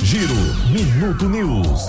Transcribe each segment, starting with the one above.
Giro Minuto News.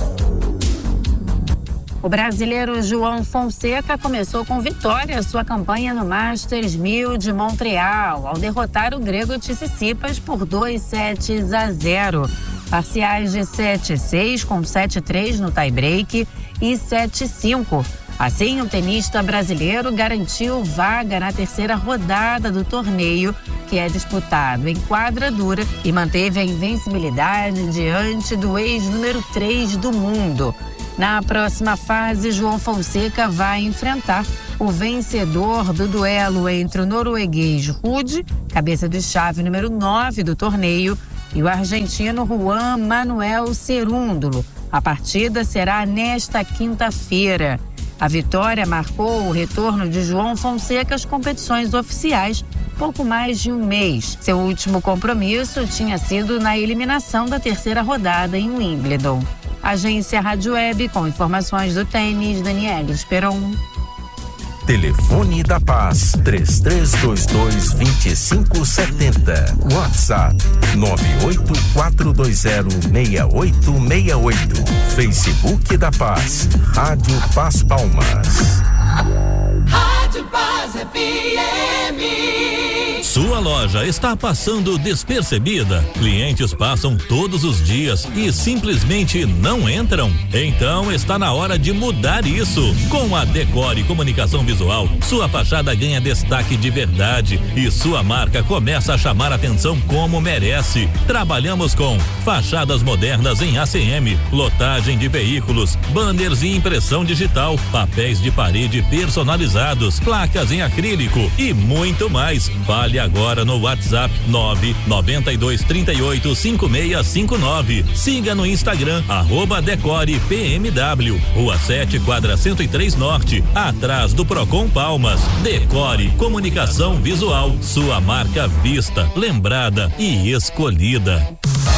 O brasileiro João Fonseca começou com vitória sua campanha no Masters 1000 de Montreal, ao derrotar o grego Tsitsipas por 2-0. Parciais de 7-6 com 7-3 no tie-break e 7-5. Assim, o tenista brasileiro garantiu vaga na terceira rodada do torneio, que é disputado em quadra dura, e manteve a invencibilidade diante do ex-número 3 do mundo. Na próxima fase, João Fonseca vai enfrentar o vencedor do duelo entre o norueguês Ruud, cabeça de chave número 9 do torneio, e o argentino Juan Manuel Cerúndolo. A partida será nesta quinta-feira. A vitória marcou o retorno de João Fonseca às competições oficiais pouco mais de um mês. Seu último compromisso tinha sido na eliminação da terceira rodada em Wimbledon. Agência Rádio Web, com informações do tênis, Daniela Esperon. Telefone da Paz, 3322-2570. WhatsApp, 984206868. Facebook da Paz, Rádio Paz Palmas. Rádio Paz FM. Sua loja está passando despercebida? Clientes passam todos os dias e simplesmente não entram? Então está na hora de mudar isso. Com a Decore Comunicação Visual, sua fachada ganha destaque de verdade e sua marca começa a chamar atenção como merece. Trabalhamos com fachadas modernas em ACM, lotagem de veículos, banners e impressão digital, papéis de parede personalizados, placas em acrílico e muito mais. Fale agora no WhatsApp 992385659. Siga no Instagram @DecorePMW, Rua 7, quadra 103 Norte, atrás do Procon Palmas. Decore Comunicação Visual, sua marca vista, lembrada e escolhida.